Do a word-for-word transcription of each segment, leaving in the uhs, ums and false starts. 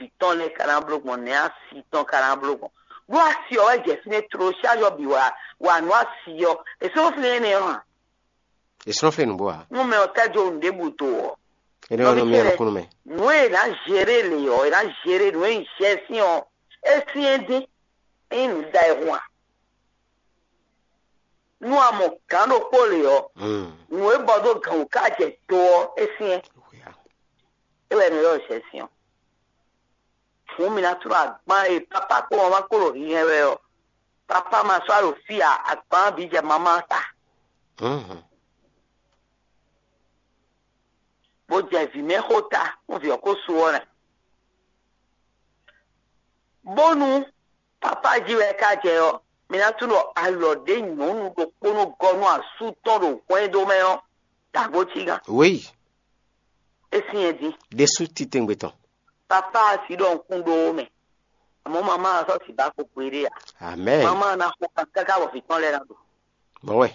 viton le caramblo mon ne asi ton caramblo mon lo asi o je fine tro charge bi wa wa no asi yo e so fine ne ha e so fine boa no me o tajo nde buto e no no me ko no me no e na gérer le yo e na gérer no en gestion e siende en dai roi no amo kano polio mm no e bodo kan ka je to e sien e we no gestion fún mi natural agban e papa ko ma ko ro yen we o papa ma so aro fi agban bi je mama ta mhm bo je vi me hota mo vi ko so ora bonu papa ji we ka je o mi natural alo de nyonu do kono gonu asu ton do kwen do me o tagbo tiga oui e sin di de suti tengbeton papa si don kundo me mo mama so si ba ko pere ya amen mama na ko kaka wo fi ton le na do bon ouais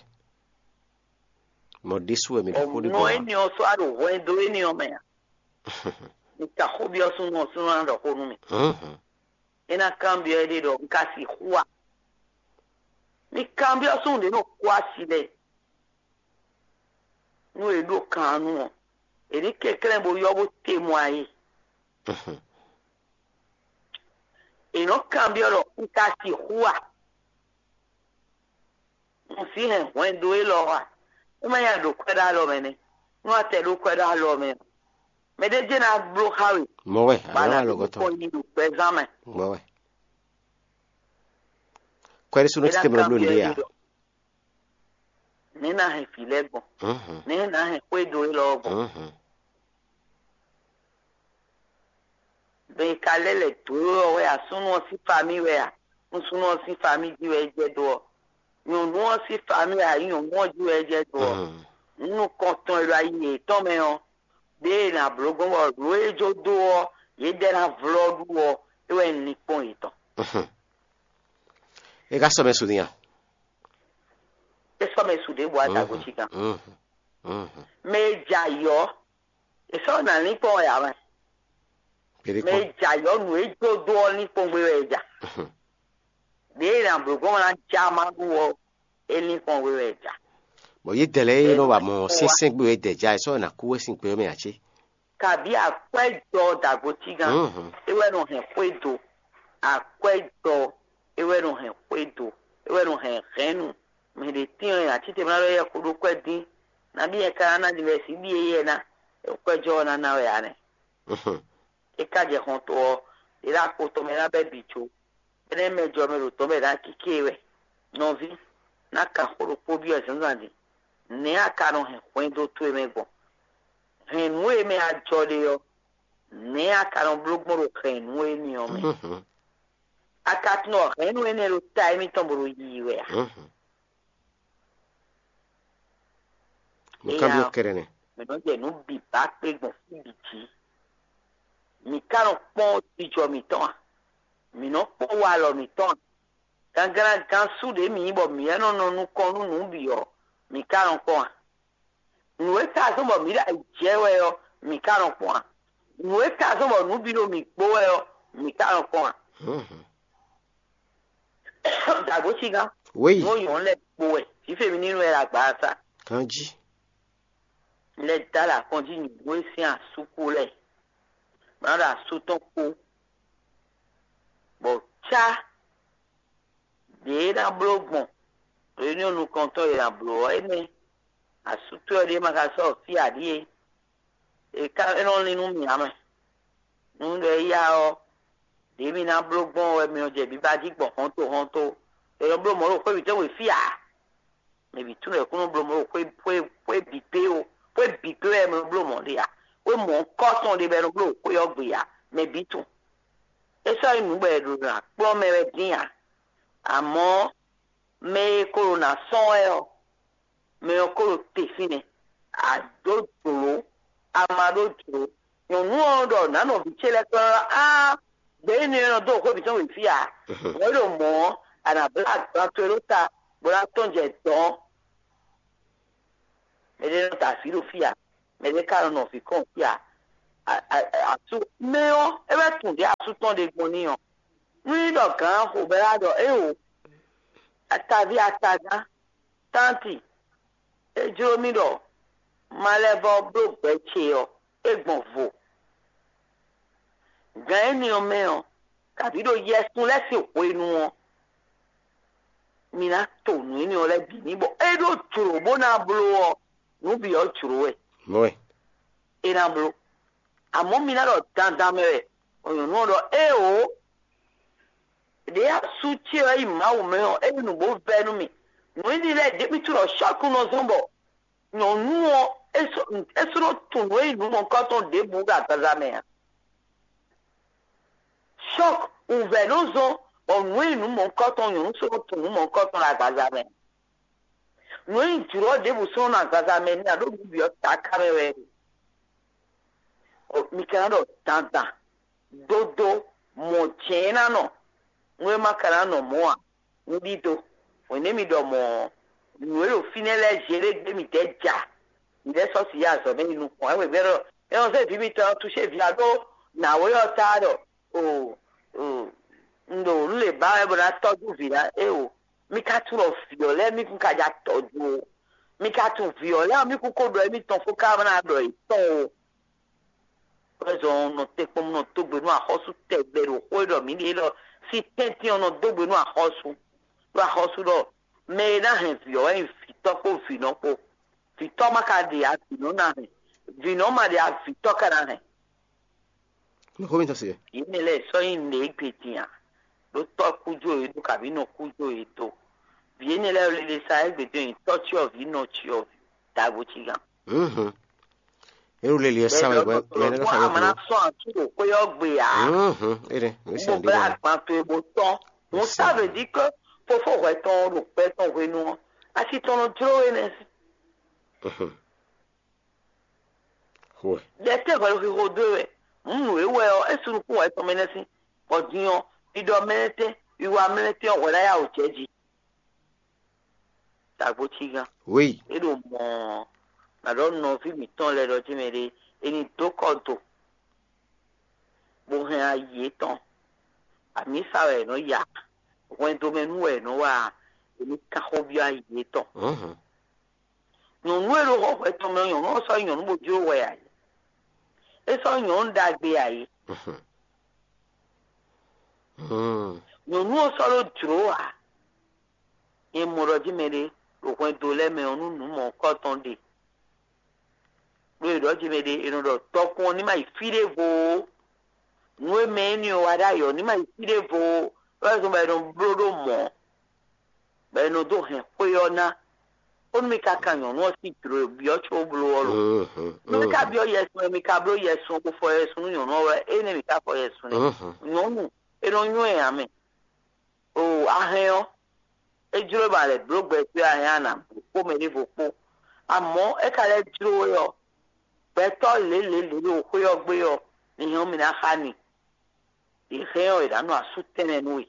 mo disu e mi da ko de no eni o so aro wen do eni o me ni ta ho bi o so no so na do ko nu mi mhm ina cambio e do nkasi huwa ni cambio so de no kwa si le no e do kanu e ni kekere bo yo bo temo ayi mhm e no cambio lo nkasi huwa mo fi hen wen do e lo wa o ma ya do kweda lo me ni no ate do kweda lo me me de jena bro hawi mo we bana ala lo ko goto ni do examen mo we kwere suno tite mo blo ndia ni na he filego mhm ni na he kwedo e lo go mhm be kalele to we asunu si family we a sunu si family ji we je do yo no si family a yo mo ji we je do mhm nu konton ero aye to me o de na blogo wo ro ejo do ye de na vlog wo e we ni pon ito mhm e ga so me sudia e so me su de bo ata go chika mhm mhm me jayo e so na ni pon ya ba pere ko me jayo nu ejo do ni pon we eja mhm de na blogo na chama wo e ni pon we eja mo ye dele no ba mo sinsin gbe e deja so na ku we sin pe me achi kabi akwedo dagotiga mhm ewe no he kwedo akwedo ewe no he kwedo ewe no he renu me de tin ya tite na lo ye kudu kwedi na bi e kana na diversi bi ye na kwejo na na ya ne mhm e ka je hon to ira ko to me na be bicho ene mejo me ro to me na kikewe no vi na ka horo ko bi o sanzandi ne aka no he kwedo to emego henwe me ajole yo ne akaron blog moro henwe mi o me mhm akat no henwe ne lo time tomboro yiwe mhm mo cambio kerene me no je no bi ba pe gbon si biti mi karon pon ti jo mi ton mi no pon wa lo mi ton kan gran kan su de mi bo mi no no nu kon nu bi yo mi karon pon nuwe ta so mo mi da jewe yo mi karon pon nuwe ta so mo nu bi no mi gbo yo mi karon pon mhm dago chiga oui no yo le gbo e ti fe mi nínú e agba sa kanji le dala continue we si asuku le mara su ton ko bo cha de na blogbon réunion nous comptons et en blo ene asutu de makaso fi adie e ka eno ni nu mi ame nu le ya o de mi na blogbon e mi o je bi ba di gbon hon to hon to e lo blo mo ro ko bi te we fi a me bi tu le ko no blo mo ko ko ko bi pe o ko bi pe e mo blo mo dia we mo ko ton de be ro blo ko yo gbe ya me bi tu e so inu gbe do na po me we din ya àmọ́ me corona son e o me o ko te fine adodoro amadodoro yo nu odo na no bi chele ko ah de ni no do ko bi ton we fi a we lo mo ana black ba to lo ta bora ton je don me de no ta fi lo fi a me de ka no fi kon fi a asu meo ebe tun dia asu ton de gboniyan ni do kan ko bera do e o atabi ataga tanti e juro mi do malebo bro pe che o egbon vo gan ni o meo tàbí do yesun lẹ́sìn òpó inú wọn mina to nu ni ole bi ni bo e do turo bo na blo nu bi o turo e moi e na blo amo mina do dandan mere oyan nu do e o de a su chi e ma o me o e nu bo ve nu mi nu ni le de mi turo shaku no zombo no nu o eso eso no tu no e nu mo ka ton de bu ga ta me shock ouvert nos os on nous nous mon coton nous sommes tout mon coton la gazame nous turo de vous son la gazame na do bio ta kamere o mi kanado tanta dodo mo chena no nous makana no mo nous dito on emi do mo nous le finele gérer de mi deja il est sorti ya so ben nous point we vero et on s'est vite toucher viado na we o tado o o ndo le ba e bra tọ́jú vira e o mi ka tu ro fiole mi kun ka ja tọ́jú o mi ka tu viole mi kun ko do mi ton fo ka na do i ton o rezo no te pom no to gbe nu ahosu te gbero ko do mi le lo si tenti ono do gbe nu ahosu do ahosu do me na hen viole fi to ko fi no ko fi to ma ka di a fi no na hen vi no ma di a fi to ka na hen no comincia sì ine le so in le petia lo to kujo edo kabi no kujo edo viene le le sai gbedo in touch of you no chi of dago chiga mhm ero le le sa we me ne fa amana so atu ko yo gbe a mhm ere mi se ndi ba pa to ebo ton on ça veut dire que faut faut reton lo pe ton we no asi ton no dro ene mhm ho de te ko lo ko do e nu ewe o esuru ku e to menesi odiyan ido menete iwa menete o wala ya o cheji tagbo chiga oui edo mo na do no fi mi ton le do ti mere eni to ko to bo he aye ton ami sawe no ya wen do menu e no wa eni ka hobi aye ton mhm no nu ero ho e to me yo no so yan mo jo we aye e so yan da gbe aye mhm mhm no nu so lo dro a e mo ro ji mere o do le me onu nu mo ko ton de lo ro ji mere inu do to kun ni mai fire vo nu me ni o wada yo ni mai fire vo lo so me don brodo mo be no do he ko yo na on mi ka kan yo no si dro bi o cho blo lo mhm mi ka bi o yesu mi ka blo yesu ko fo yesu yo no we e ne mi ka fo yesu ni no nu e no nyu e ame o aheo ejuro ba le blogbe ti ayan na ko me ni vopo amo e ka le juro yo be to le le le o ko yo gbe yo ni yo mi na khani i kheo ida no asutene nui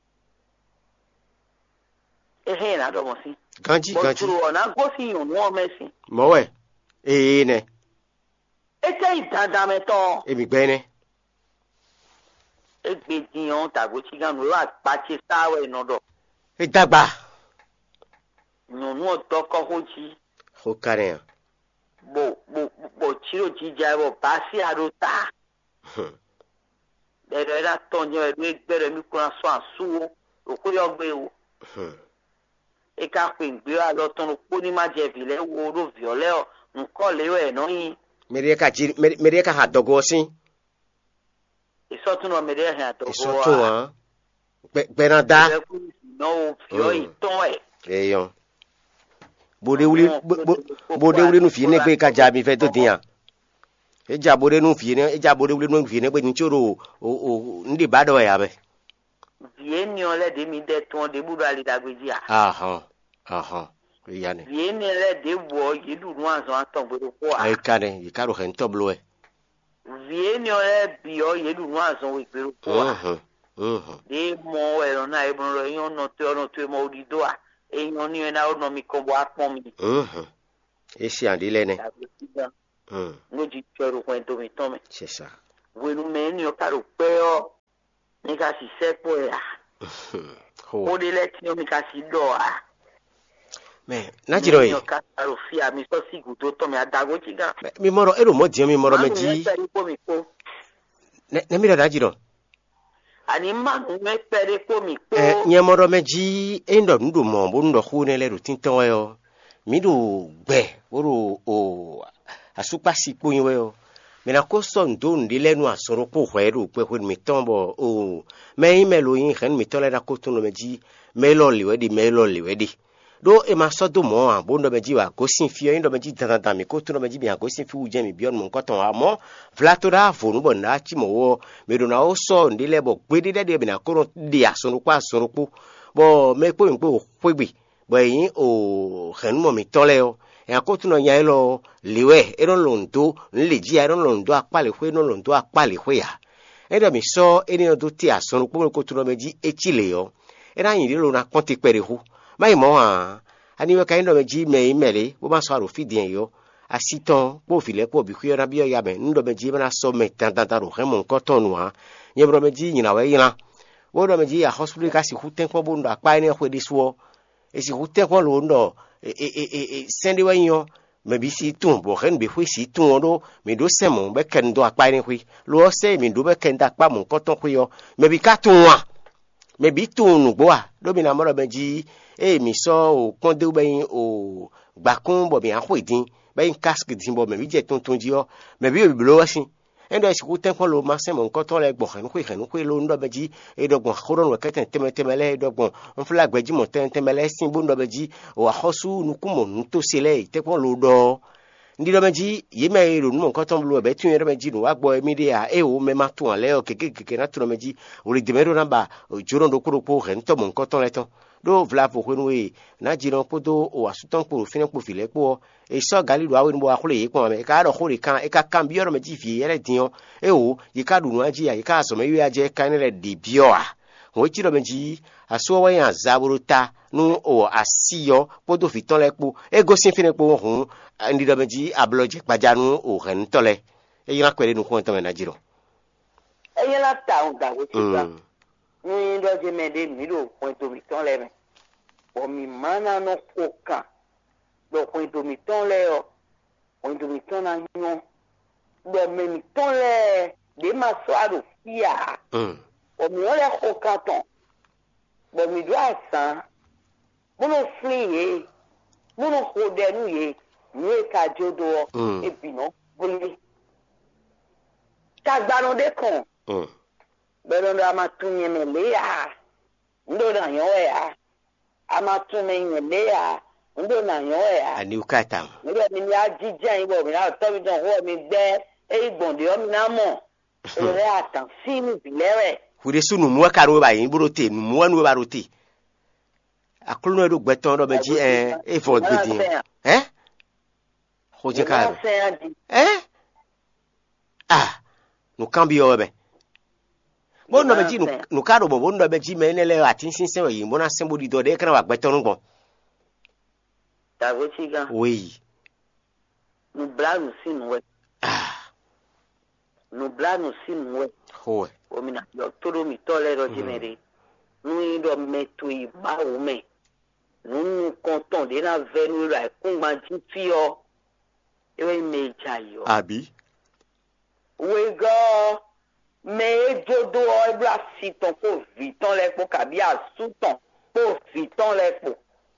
e he na do mo si ganji ganji juro na go si yo no mesi mo we e ne e te idada me to e mi gbe ne e gbe diyan tagbo ti gan lo apache sawe no do e dàgbà no no to ko hoji ho kare bo bo bo chiro ji jabo pasi arota ero era tonyo e mi gbere mi kun aso asu o ko yo gbe o e ka pe gbe a lo ton ko ni ma je vile wo ro viole o nko le we no yin mere ka ji mere ka ha dogo sin e so tun o mere ha to e so to han gberanda no fio iton e eyan bode wuli bode wuli nu fi ne pe ka ja mi fe to diyan e ja bode nu fi ne e ja bode wuli nu fi ne pe ni choro o ndi bado ya be vie ni ole de mi de ton de budu ali dagbeji a aha aha ya ne vie ni le de wo yidu nu anso aton gbedo ko a e ka ne yi ka ro hen to blo e vie ni ole bi o yidu nu anso we gbedo ko a mhm mhm de mo ero na e bro yo no te ono te mo di do a e yo ni na ono mi ko bo apon mi mhm e si andi le ne Mm. No di choro kwento mi tome. C'est ça. Wenu meni o karo peo. Ni kasi sepo ya. Oh. O de leti o mi kasi do a. Mais Najiro Meni e. o karo fia mi so sigu to tome adago chiga. Mi moro ero mo di mi moro meji. Manu ko mi ko. Ne ne mi da Najiro. Ani manu me pere ko mi ko. Eh nye moro meji endo ndu mo bo ndo khu ne le ru tinton yo. Mi du gbe oro o asupa sipo yin we yo. Me na ko so ndo ndi lenu asoro po hweru pe hwe mi tombo o me imelo yin hen mi tole da ko tun lo meji me lo liwe di me lo liwe di do e ma so do mo an bo ndo meji wa go sin fi yin do meji tan tan mi ko tun lo meji bi an go sin fi u je mi bi on mo nko ton amo vlato da fo nu bo na chi mo wo me do na o so ndi le bo gbe di de de bi na ko di asoro pa asoro po bo me po npe o pegbe bo yin o hen mo mi tole o e akotu no nya elo liwe ero londo nleji ero londo apale hwe no londo apale hwe ya edo mi so eni odo ti asun po ko tu no meji echile yo era yin lo na konti pere hu mai mo ha ani we kai ndo meji me imele bo ma so aro fidien yo asiton po file po bi kuyora bi yo ya be ndo meji na so me tan tan ro he mo ko tonu ha ye bro meji yin na we yin wo ndo meji ya hospital ka si hu ten ko bo ndo apa ni hwe di so e si hu ten ko lo ndo e e e e sende wa yon me bi si tun bo ren bi hui si tun do me do se mon be ken do apa ni hui lo se mi do be ken da pa mon koton hui yo me bi ka tun wa me bi tun nu bo a do bi na mo be ji e mi so o kon de be yin o gba kun bo bi an hui din be yin casque din bo me bi je tun tun ji yo me bi bi lo wa sin endo e si ku ten ko lo ma se mon koton le gbo ren hui ren hui lo ndo be ji e do gbon khoron we keten teme teme le do gbon on fla gbeji mo ten teme le sin bo ndo be ji o ahosu nu ku mo nu to sele te ko lo do ndi do be ji ye me ro nu mon koton lo be tun ye be ji nu wa gbo emi de a e o me ma tun ale o keke keke na tun me ji o ri de me ro namba o joro ndo kuro po ren to mon koton le ton do vla po ko we na ji ron po do o asutan po fina po file po e so gali do awe nbo akole yi ko me ka ro khori kan e ka kan bi ro me ji fi ere din o e o yi ka du nu aji ya yi ka so me wi aje kan le di bio a o ti ro me ji aso wa yan zaburuta nu o asiyo po do fi ton le po e go sin fina po hun ndi do me ji abloje pajanu o ren tole e yi na kwere nu ko to me na jiro E ye la ta un da wo ti ga. Ni ndo je me de mi do kwento mi ton le me. O mi mana no koka. Do kwento mi ton le o. Kwento mi ton na nyon. Do me mi ton le de ma so ado fia. mm O mi ole koka ton. Do mi do asan. Mono fliye. Mono kode nu ye. Ni ka jodo Mm. e bi no. Boli. Ka gba no de kon. mm Pero ndo amatunye mele ya. Ndo na yo ya. Amatume nyele ya. Ndo na yo ya. ani ukata Ndo mi ni ajijan ibo mi na to mi don ho mi gbe e igbonde o mi na mo. Ere atan si mi bilere. hure sunu mu ka ro ba yin buro te nu mu anu ba ro te akulu no do gbeton do meji eh e fo gbedin eh ho je ka eh ah nu kan bi o be bo no meji nu ka ro bo bo no meji me ne le ati sinsen we yin bo na sembo di do de kan wa gbeton nu gbon Ta go chiga. oui Nu bla nu sin we. ah Nu bla nu sin we. ho O mi na yo todo mi tole ro jimere. Nu ido metu iba o me. Nu nu konton de na venu ra kungba ji fi o. Ewe meja yo. abi We go me jodo o bla siton ko viton le po kabi asuton ko viton le po.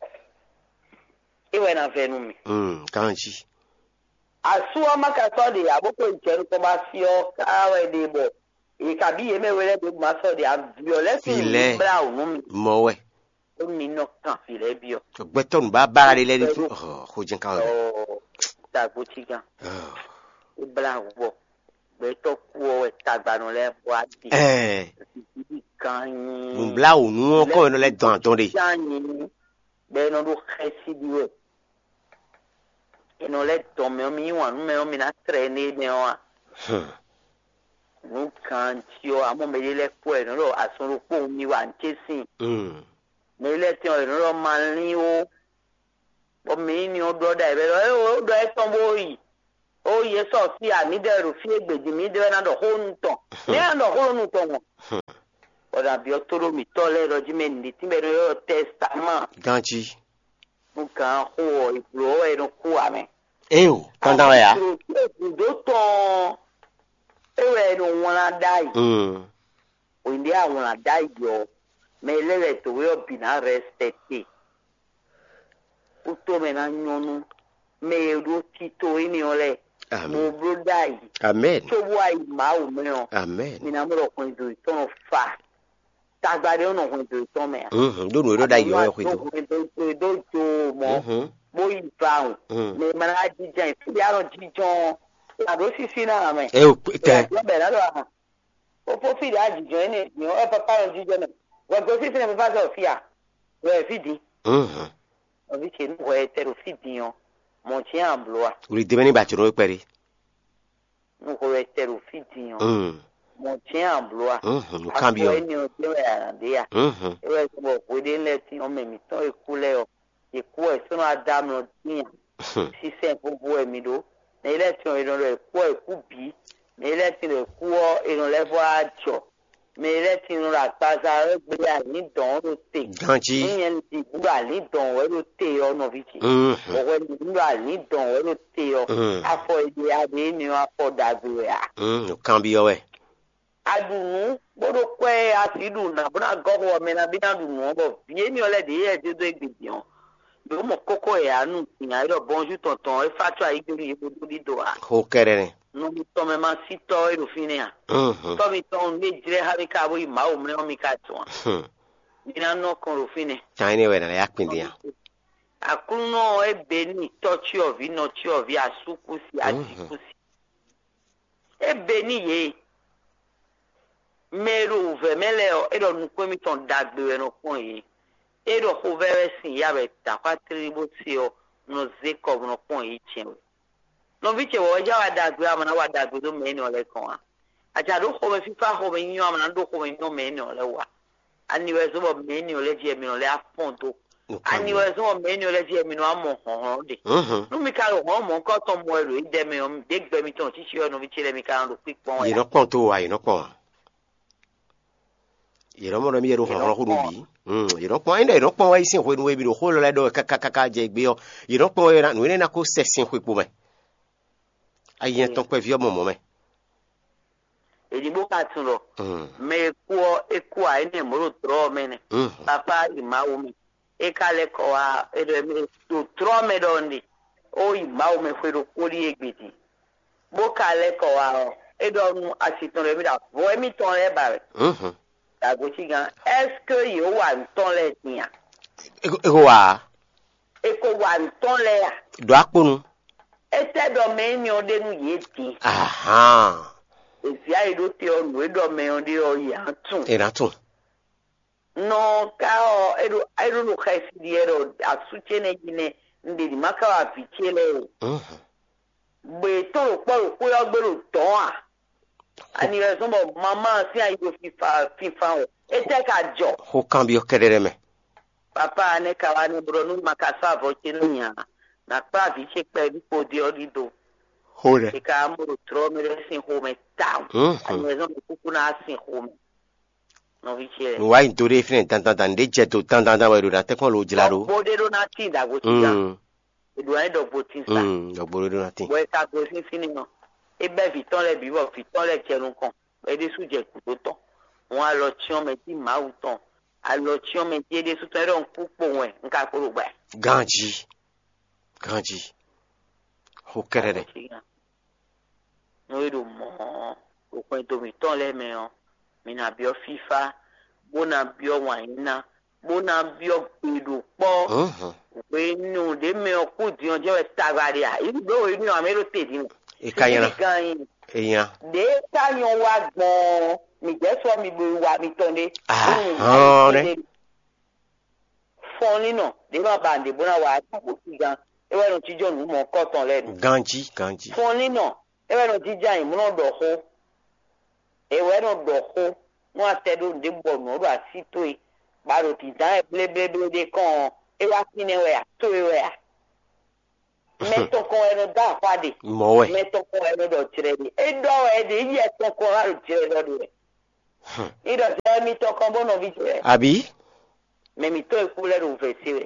Ewe na venu mi. mm kanji Asu amaka so de aboko ijeru ko ba fi o kawe de bo. E kabi ye me wele de ma so de violence File. bra o mu. mo we O mi no kan file bi o. gbeton ba bara le le oh ho je ka o Oh, ta go chiga. oh E bra wo. Be to ku o tagba no le bo ati. eh Kan mu bla o nu ko no le don don de Jani, be no do khesi diwe. E no le tome o mi wa no me o mi na trene me o. hmm Nu kan ti o amo me le po e no lo asun po mi wa nchesin. mm Me le ti o no lo mani o. O mi ni o do da e be lo e o do e ton bo yi. O o ye so fi a mi de ro fi egbeji mi de na do ho nton mi na do ho nton mo o da bi o toro mi to le ro ji me ni ti me ro testament ganchi nka ho ibro e no ku ame eu tanda ya do to e we no wona dai mm o ndi a wona dai yo me le le to we obi na respecte uto me na nyonu me ro tito ini ole mo bro dai amen to wa ma o me o amen mi na mo ro kun do to fa tagbare ono kun do to me mhm do no ro dai yo yo do do do to mo mo ifaun me mana jijan fi aro jijan la do sisi na me e o te be la do ha o po fi da jijan ni ni o papa ro jijan na wo go sisi na papa so fi a we fi di mhm o vi che no we te ro fi di yo mo ti an bloa uri de beni ba ti ro peri no ko we te ro fi di yo mhm mo ti an bloa mhm no cambio ni o te we ara de ya mhm e we so we de le ti o me mi to e ku le o e ku e so no adam no ti si se popo e mi do na ile ti o iro re ku e ku bi na ile ti re ku o iro le bo ajo me ile ti no ra pa sa re gbe ya ni don ro te ganchi ni en ti gba ni don we ro te o no vi ti mhm o we ni gba ni don we ro te o afo ide ade ni afo dagbe ya mhm no cambio we adunu bodo kwe asidu na buna gogo me na bina dunu obo bi emi ole de ye de do egbebi on do mo koko e anu tiyan ro bonjour tonton e fatu ayi gbe ye bodo di do a ho kerere no mi to me ma si to e ro fini a mhm to mi to me jire ha mi ka bo i ma o me o mi ka to mhm ina no kon ro fini tiny we na ya pindi ya akuno e be ni touch of no chi of asuku si atiku si e be ni ye meru ve meleo edo nukwe mi ton dagbe no kon yi edo ho vere sin ya be ta kwa tribo ti o no zeko no kon yi chenwe no vi che wo ja wa dagbe amana wa dagbe do me ni ole kon a aja do ho me fifa ho me nyo amana do ho me no me ni ole wa ani we zo bo me ni ole je mi ole aponto ani we zo me ni ole je mi no amo hon de mhm no mi ka ro hon mo ko to mo ero ide me o de gbe mi ton ti si o no vi che le mi ka ro pipon yi no pon to wa yi no pon yero mo mi yero hon ho bi mm yero pon inde yero pon wa isin ho nu we bi do ho lo le do ka ka ka je gbe o yero pon era nu ne na ko sesin ho ipo me ayen ton pe vi omo mo me edibo ka tun lo mm me ku e ku a ni mo ro tro me ne papa imawo me e ka le ko wa e do me to tro me do ndi o imawo me fe ro ko ri egbeti bo ka le ko wa e do nu asiton le mi da bo e mi ton le ba re mhm Dagochi gan, est-ce que yo wa nton le tiyan? ego wa Eko wa nton le ya? do aponu Ete do me ni ode nu ye ti. aha Esi ayi do te o nu do me ode o ya tun. era tun No ka o edo edo no ka si di edo asuche ne gine ndi di maka wa pichele. mhm Gbe to po ko yo gbero ton a. Ani re so mo mama si ayi do fifa fifa o. Ete ka jo. ho cambio kerere me Papa ne kawa ne bronu makasa vo chinunya na pa vi che pe di po di odido ho re e ka amuru tro me sin home town ani ezo ku na sin home no vi che no wa indore fine tan tan tan de je to tan tan tan wa ro da te kon lo jilaro bo de do na ti da go ti ya mm e do ai do bo ti sa mm do bo ro na tin bo e ka go sin fini no e be vi ton le bi wo fi ton le cherun kan e de suje ku to ton won a lo ti o me ti ma u ton alo tí o me jede su tero un pupo we nka koro gba ganji ganji ho kerere no edo mo o ko to mi ton le me o mi na bi o fifa bo na bi o waina bo na bi o gbedo po mhm pe nu de me o ku di ojo e tagari a ibi do we ni o me ro te di e kayana eyan de tayon wa gbon mi je so mi gbe wa mi ton de ah re foni no de ba bande bona wa ta ko ti gan e wa no ti jo nu mo ko ton le ganji ganji foni no e wa no ti jan mu no do ho e wa no do ho mo atedo de bo no ro asito e ba ro ti dan e ble ble ble de kan e wa kini we a to e we a Meto ko eno da fadi. Mowe. Meto ko eno do tiredi. E do e de ye to ko haru tiredo do. I do se mi to ko bono vice. Abi? Me mi to e kule do vesiwe.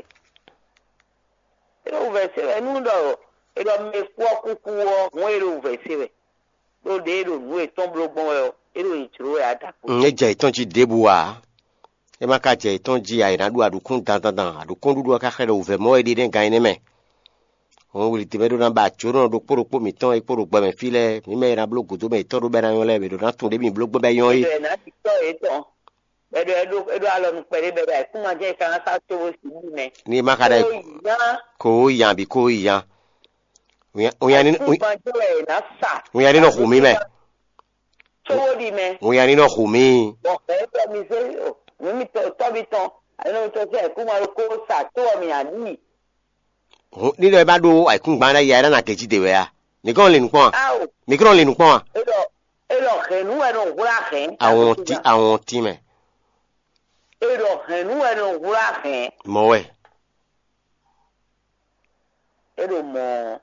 E do vesiwe nu do. E do me kwa kuku wo we do vesiwe. Do de do we ton blogbon yo. E do itro e atako. E je iton ji debuwa. E ma ka je iton ji ai na du adukun dan dan dan. Adukun du du ka khere ouve mo e de den gaine me. On wuli ti medo na ba choro do poro po mi ton e poro gba me file mi me na blogu to me to do be na yon le be do na tun de mi blogu be yon yi. E na ti to e ton. Edo edo edo alo nu pere be ba ku ma je kan sa to wo si bi me. Ni ma ka da ko yan bi ko yan. O yan ni o yan ni no khumi me. So di me. O yan ni no khumi. Bon, e to mi se yo. Mi mi to to bi ton. Ano to se ku ma ko sa to mi ani. Ni do e ba do ai kun gba na ya na keji de we ya. Ni kon le nu pon. Mi kon le nu pon. Edo edo khenu e no gura khen. Àwọn ti àwọn ti me. Edo khenu e no gura khen. Mo we. Edo mo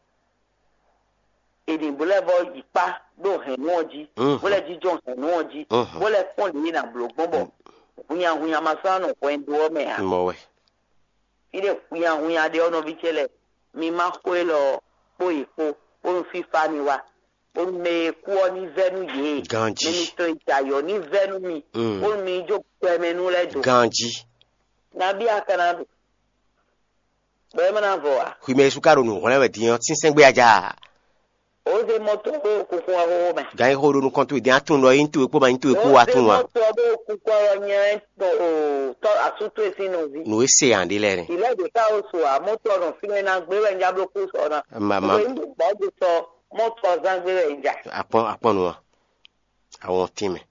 Edi bole bo ipa do khenu oji. Bole ji jon khenu oji. Bole pon ni na blogbon bo. Hunya hunya masano ko endo me ha. Mo we. Ile kuya hunya de ono bichele mi ma ko lo po ipo o fi fa ni wa o me ku oni venu ye Ganji. mi to itayo ni venu mi o mi jo pe menu le do Ganji. na bi akana do be ma na vo a Hui me su karo nu won le di yan tin sen gbe aja. o de moto ko ku ku awo me Gai ho do nu kon tu di atun lo yin tu epo ma yin tu epo atun wa. moto do ku ku awo yen to to asutu esinu zi Nu ese ande le ni. ile de ka o so a moto no fi na gbe we nja blo ku so na Mama. Ba de so moto zan gbe we nja Apon apon nu. Àwọn ti me.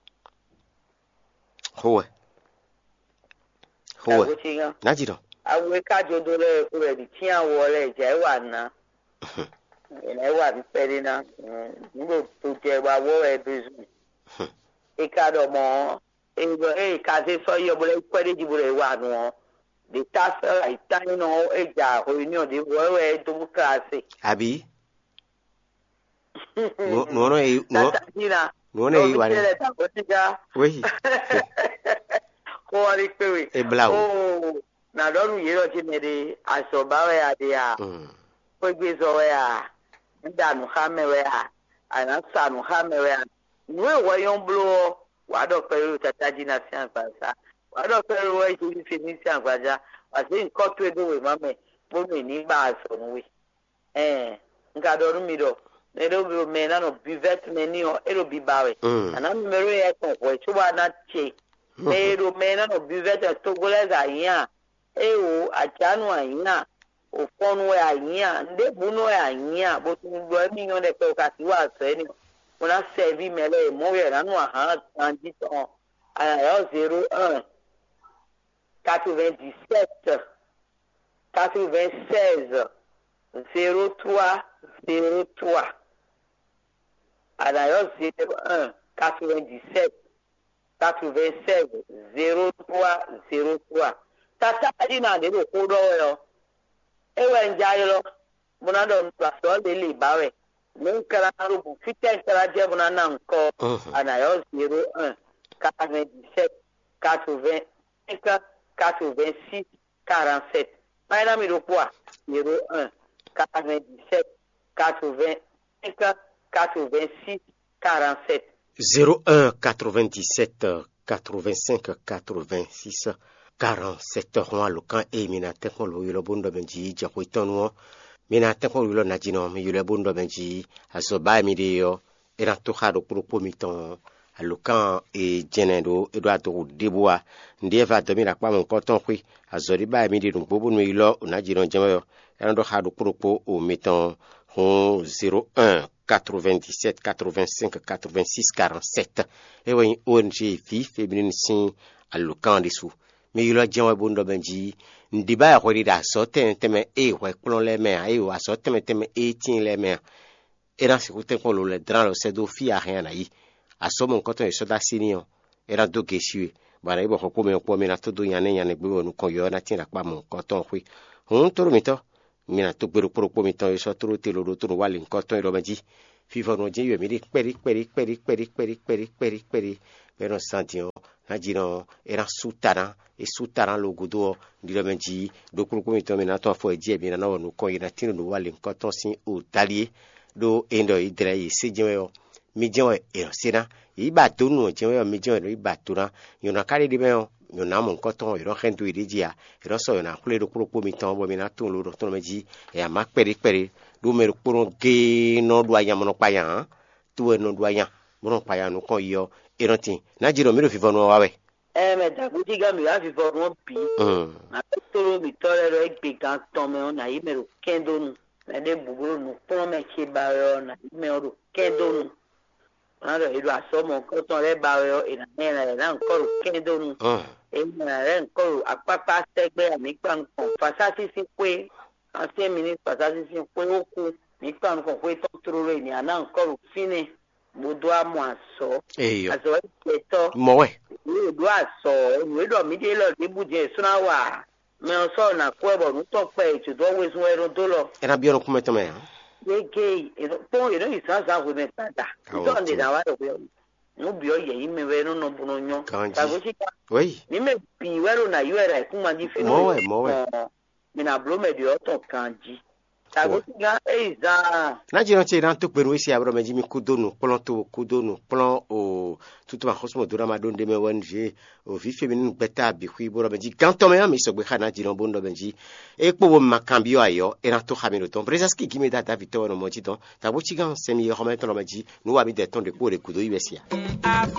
Ho we. Ho we. Na ji do. Awe ka jodo le ku re di ti awo le je wa na. Ina wa bi pere na. Ngo to je wa wo e bizu. E ka do mo e go e ka se so yo bole pere di bole wa no. De ta se la itani no e ja reunion de wo e to classe. Abi? No no no e no. No ne yi wa ni. Oui. Ko ari pe we. E blau. Oh, na do nu yero ti me de aso ba we ade ya. Mm. Ko gbe so we ya. Nda nu ha me we ya. Ana sa nu ha me we ya. We wo yon blo wa do pe ru tata ji na sian pa sa. Wa do pe ru we ti fi ni sian pa ja. Wa se nko to edo we ma me. Mo me ni ba so nu we. Eh, nka do nu mi do. Ero bi me na no bivet me ni o ero bi bawe. Ana mi mero ye kon ko chuba na che. Ero me na no bivet to goleza yan. E o achanu ayan. O fonu we ayan, nde bunu we ayan, bo tun gbo mi yan de pe o ka ti wa so ni. Ona servi me le mo ye na no han anji ton. Ana yo zero un quatre-vingt-dix-sept quatre-vingt-seize zéro trois zéro trois. Alors, zéro un quatre-vingt-dix-sept quatre-vingt-seize zéro trois zéro trois. Tata adina de ko do yo. E we njaye lo. Muna do so de li bawe. Mun kala ru bu fiten kala je muna na nko. Alors, zéro un quatre-vingt-dix-sept quatre-vingt-cinq quatre-vingt-six quarante-sept. Maina mi do quoi? zéro un quatre-vingt-dix-sept quatre-vingt-cinq quatre-vingt-six quarante-sept. zéro un quatre-vingt-dix-sept quatre-vingt-cinq quatre-vingt-six quarante-sept. Roi Lokan e mina tekon lo yolo bondo benji jako itonu. Mina tekon yolo najino mi yolo bondo benji aso ba mi de yo era to khado pro pomiton Lokan e jenendo e do ato deboa ndie va to mi la kwa mon koton kwi aso di ba mi de dun bobo mi yolo najino jemo yo era do khado pro po o miton zéro un quatre-vingt-dix-sept quatre-vingt-cinq quatre-vingt-six quarante-sept. Et oui, O N G fi féminine sin à Lokan dessous. Mais il a dit un bon dobenji. Ndiba roi da sorte teme e ouais plon les mains et wa sorte teme teme e tin les mains. Et dans ce côté qu'on le dran le sedo fi a rien ayi. A so mon coton e so da sinion. Et dans do gesu. Bara ibo ko me ko me na to do yane yane gbe onu kon yo na tin la pa mon coton kwi. On to mi to. mina to gbero poro mi ton so toro te lo to wale nkan ton ro meji fifo no je yemi ri peri peri peri peri peri peri peri peri pero santion na jino era sutara e sutara lo godo di lo meji do kuru mi ton mina to fo je bi na no no ko ina tinu no wale nkan ton sin o dalie do endo idre yi sejo mi jo e sina iba to no je mi jo iba to na yona kare di be yo na mon koton yo rendu idia yo so yo na kule do kuro mi ton bo mi na tun lo to meji e ama peri peri do me kuro ge no do aya mo pa yan tu e no do aya mo pa yan no kon yo erantin na jiro mi lo fifo no wa we e me da buti ga mi la fifo no bi mm na to mi to le ro gbe kan ton me na yi me ro kendo nu na de buburo nu to me che ba yo na me ro kendo nu na ro ido asomo ko ton le ba yo ina me na na ko kendo nu ena re nko apapa tegbe nípa nǹkan fasasi si pé ase mi ni fasasi si pé oku nípa nǹkan pé to trore ni ana nko fini bodo amu aso aso eto mowe ni do aso ni do mi de lo ni buje suna wa me so na ko ebo nu to pe ti do we sun ero do lo era bi orun kumeto me yege to ero isa sa ko me tada to ndi na wa do no bi oye yi me we no no bu no nyo ta go si oui ni me bi we ro na yu era ku ma di fi no mowe mowe mi na blo me di oto kanji ta go si ga e za na jiro che ran to peru isi abro me jimi kudonu plan to kudonu plan o tout ma khosmo dura ma don de me wanje o vi feminin beta bi khu boro me ji kanto me mi so gbe khana jiro bondo benji e po ma cambio ayo e ran to khamiro ton presaski ki me data vito no mo ji don ta go chi gan semi remettre no me ji no wa mi de ton de pour de kudo ibesia